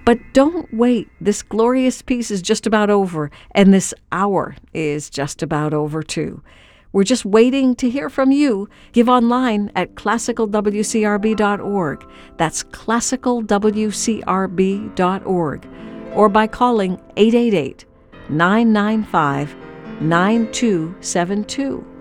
But don't wait. This glorious piece is just about over, and this hour is just about over too. We're just waiting to hear from you. Give online at classicalwcrb.org. That's classicalwcrb.org. Or by calling 888-995-9272.